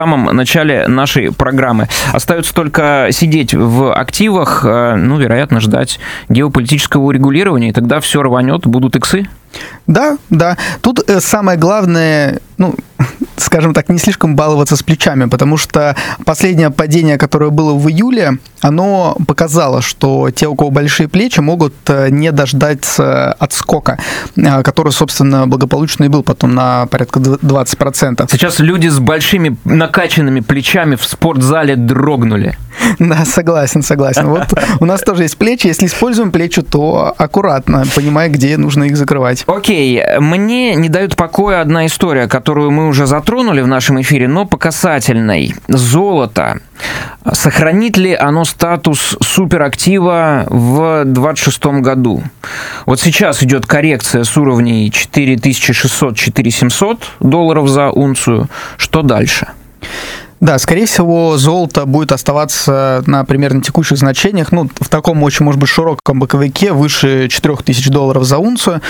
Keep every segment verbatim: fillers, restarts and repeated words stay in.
В самом начале нашей программы. Остается только сидеть в активах, ну, вероятно, ждать геополитического урегулирования, и тогда все рванет, будут иксы? Да, да. Тут самое главное, ну, скажем так, не слишком баловаться с плечами, потому что последнее падение, которое было в июле, оно показало, что те, у кого большие плечи, могут не дождаться отскока, который, собственно, благополучно и был потом на порядка двадцать процентов. Сейчас люди с большими накачанными плечами в спортзале дрогнули. Да, согласен, согласен. Вот у нас тоже есть плечи. Если используем плечи, то аккуратно, понимая, где нужно их закрывать. Окей, мне не дает покоя одна история, которую мы уже затронули в нашем эфире, но по касательной. Золото. Сохранит ли оно статус суперактива в двадцать шестом году? Вот сейчас идет коррекция с уровней четыре тысячи шестьсот - четыре тысячи семьсот долларов за унцию. Что дальше? Да, скорее всего, золото будет оставаться на примерно текущих значениях, ну, в таком очень, может быть, широком боковике, выше четырех тысяч долларов за унцию.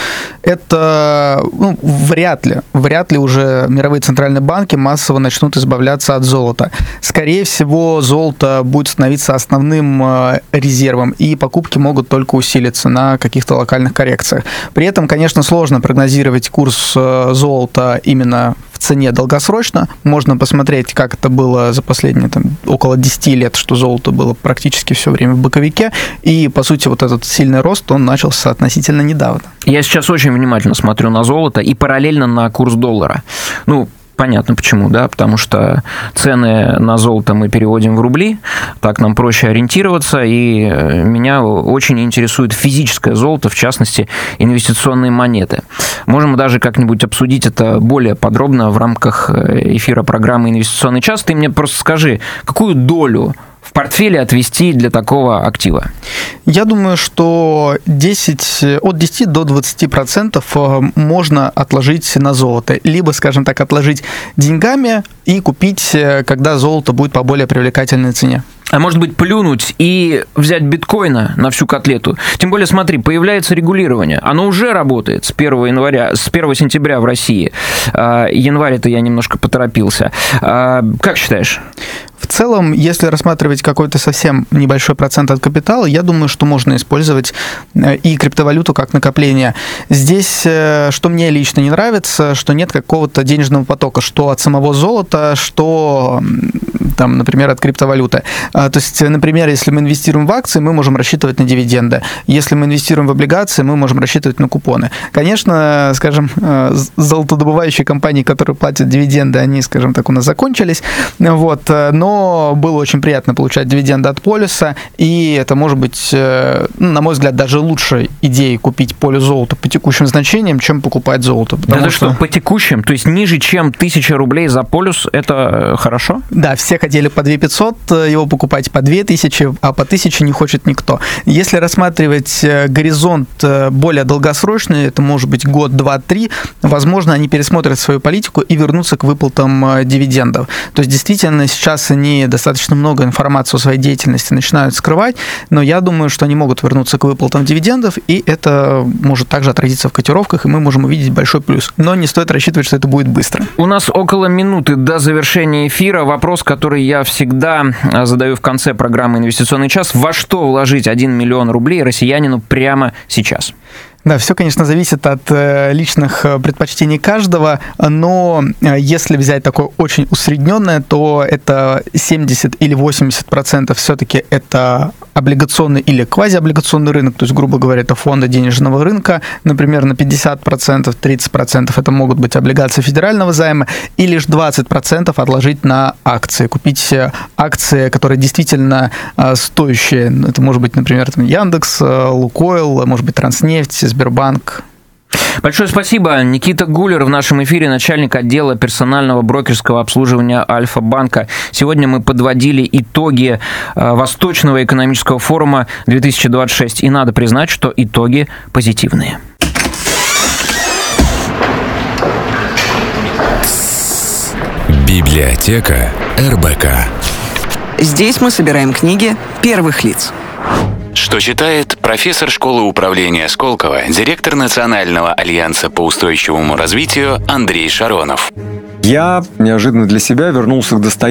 Это, ну, вряд ли, вряд ли уже мировые центральные банки массово начнут избавляться от золота. Скорее всего, золото будет становиться основным резервом, и покупки могут только усилиться на каких-то локальных коррекциях. При этом, конечно, сложно прогнозировать курс золота именно в цене долгосрочно. Можно посмотреть, как это было за последние там, около десяти лет, что золото было практически все время в боковике. И, по сути, вот этот сильный рост, он начался относительно недавно. Я сейчас очень внимательно смотрю на золото и параллельно на курс доллара. Ну, понятно почему, да, потому что цены на золото мы переводим в рубли, так нам проще ориентироваться, и меня очень интересует физическое золото, в частности, инвестиционные монеты. Можем даже как-нибудь обсудить это более подробно в рамках эфира программы «Инвестиционный час». Ты мне просто скажи, какую долю в портфеле отвести для такого актива? Я думаю, что десять, от десяти до двадцати процентов можно отложить на золото. Либо, скажем так, отложить деньгами и купить, когда золото будет по более привлекательной цене. А может быть, плюнуть и взять биткоина на всю котлету? Тем более, смотри, появляется регулирование. Оно уже работает с первого января, с первого сентября в России. Январь-то я немножко поторопился. Как считаешь? В целом, если рассматривать какой-то совсем небольшой процент от капитала, я думаю, что можно использовать и криптовалюту как накопление. Здесь, что мне лично не нравится, что нет какого-то денежного потока, что от самого золота, что, там, например, от криптовалюты. То есть, например, если мы инвестируем в акции, мы можем рассчитывать на дивиденды. Если мы инвестируем в облигации, мы можем рассчитывать на купоны. Конечно, скажем, золотодобывающие компании, которые платят дивиденды, они, скажем так, у нас закончились, вот, но было очень приятно получать дивиденды от полюса, и это может быть, на мой взгляд, даже лучшей идеей купить полюс золота по текущим значениям, чем покупать золото. Да что... что, по текущим? То есть ниже, чем тысяча рублей за полюс, это хорошо? Да, все хотели по две тысячи пятьсот его покупать по две тысячи, а по тысяче не хочет никто. Если рассматривать горизонт более долгосрочный, это может быть год, два, три, возможно, они пересмотрят свою политику и вернутся к выплатам дивидендов. То есть, действительно, сейчас они достаточно много информации о своей деятельности начинают скрывать, но я думаю, что они могут вернуться к выплатам дивидендов, и это может также отразиться в котировках, и мы можем увидеть большой плюс. Но не стоит рассчитывать, что это будет быстро. У нас около минуты до завершения эфира. Вопрос, который я всегда задаю в конце программы «Инвестиционный час». Во что вложить один миллион рублей россиянину прямо сейчас? Да, все, конечно, зависит от личных предпочтений каждого, но если взять такое очень усредненное, то это семьдесят или восемьдесят процентов все-таки это облигационный или квазиоблигационный рынок, то есть, грубо говоря, это фонды денежного рынка, например, на пятьдесят процентов, тридцать процентов это могут быть облигации федерального займа, и лишь двадцать процентов отложить на акции, купить акции, которые действительно стоящие, это может быть, например, там, Яндекс, Лукойл, может быть, Транснефть, Сбербанк. Большое спасибо. Никита Гулер в нашем эфире, начальник отдела персонального брокерского обслуживания Альфа-банка. Сегодня мы подводили итоги Восточного экономического форума две тысячи двадцать шесть. И надо признать, что итоги позитивные. Библиотека эр бэ ка. Здесь мы собираем книги первых лиц. Что читает профессор школы управления Сколково, директор Национального альянса по устойчивому развитию Андрей Шаронов. Я неожиданно для себя вернулся к Достоевскому.